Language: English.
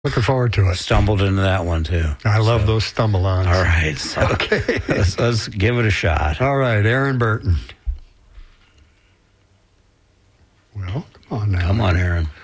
Looking forward to it. Stumbled into that one, too. I love those stumble-ons. All right. So Okay. let's give it a shot. All right, Aaron Burton. Well, come on now. Come on, Aaron.